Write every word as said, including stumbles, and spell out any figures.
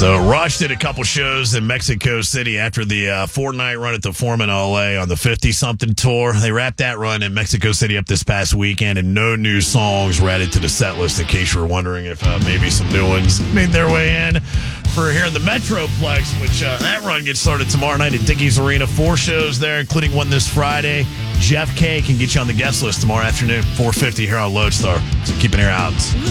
So Rush did a couple shows in Mexico City after the uh, four-night run at the Forum in L A on the fifty-something tour. They wrapped that run in Mexico City up this past weekend, and no new songs were added to the set list in case you were wondering if uh, maybe some new ones made their way in for here in the Metroplex, which uh, that run gets started tomorrow night at Dickies Arena. Four shows there, including one this Friday. Jeff K can get you on the guest list tomorrow afternoon, four fifty here on Lodestar. So keep an ear out.